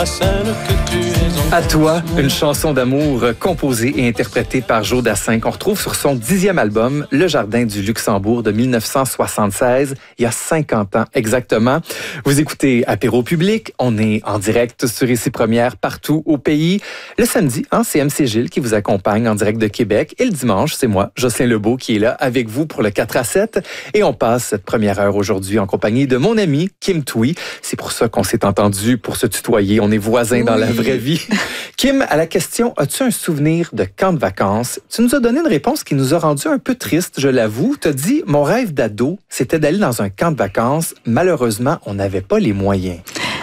À toi, une chanson d'amour composée et interprétée par Joe Dassin qu'on retrouve sur son 10e album, Le Jardin du Luxembourg de 1976, il y a 50 ans exactement. Vous écoutez Apéro Public, on est en direct sur Ici Première partout au pays. Le samedi, c'est MC Gilles qui vous accompagne en direct de Québec et le dimanche, c'est moi, Jocelyn Lebeau, qui est là avec vous pour le 4 à 7 et on passe cette première heure aujourd'hui en compagnie de mon ami Kim Thuy. C'est pour ça qu'on s'est entendu pour se tutoyer, on est voisins dans la vraie vie. Kim, à la question « As-tu un souvenir de camp de vacances ?» Tu nous as donné une réponse qui nous a rendu un peu triste, je l'avoue. Tu as dit « Mon rêve d'ado, c'était d'aller dans un camp de vacances. Malheureusement, on n'avait pas les moyens. »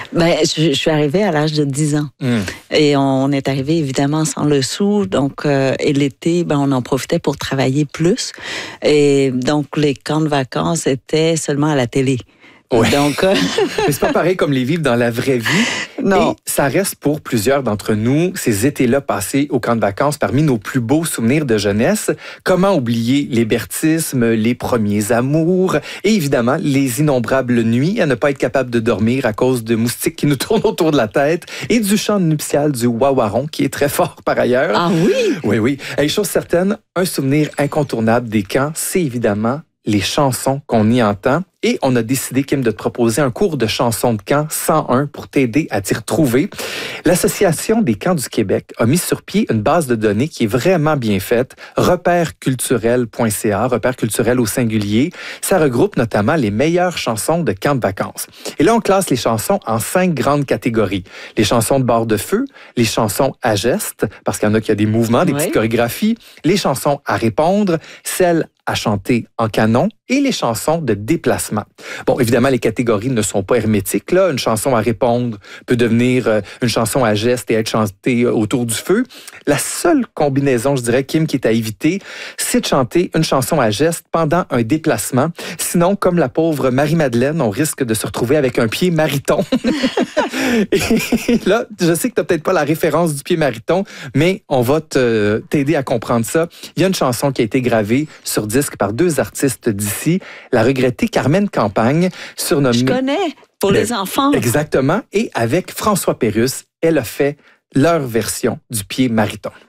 Je suis arrivée à l'âge de 10 ans. Et on est arrivé évidemment sans le sou. Donc, et l'été, on en profitait pour travailler plus. Et donc, les camps de vacances étaient seulement à la télé. Ouais. Donc, mais c'est pas pareil comme les vivre dans la vraie vie. Non. Et ça reste pour plusieurs d'entre nous, ces étés-là passés au camp de vacances, parmi nos plus beaux souvenirs de jeunesse. Comment oublier l'hébertisme, les premiers amours et évidemment les innombrables nuits à ne pas être capable de dormir à cause de moustiques qui nous tournent autour de la tête et du chant nuptial du wawaron qui est très fort par ailleurs. Ah oui? Oui, oui. Et chose certaine, un souvenir incontournable des camps, c'est évidemment les chansons qu'on y entend. Et on a décidé, Kim, de te proposer un cours de chansons de camp 101 pour t'aider à t'y retrouver. L'Association des camps du Québec a mis sur pied une base de données qui est vraiment bien faite, repèresculturel.ca, repères culturels au singulier. Ça regroupe notamment les meilleures chansons de camp de vacances. Et là, on classe les chansons en 5 grandes catégories. Les chansons de bord de feu, les chansons à gestes, parce qu'il y en a qui a des mouvements, des petites chorégraphies, les chansons à répondre, celles à chanter en canon et les chansons de déplacement. Bon, évidemment, les catégories ne sont pas hermétiques. Là, une chanson à répondre peut devenir une chanson à geste et être chantée autour du feu. La seule combinaison, je dirais, Kim, qui est à éviter, c'est de chanter une chanson à geste pendant un déplacement. Sinon, comme la pauvre Marie-Madeleine, on risque de se retrouver avec un pied mariton. Et là, je sais que tu n'as peut-être pas la référence du pied mariton, mais on va t'aider à comprendre ça. Il y a une chanson qui a été gravée sur disque par 2 artistes d'ici, la regrettée Carmen Campagne, surnommée... Je connais, pour les enfants. Exactement, et avec François Pérusse, elle a fait leur version du pied mariton.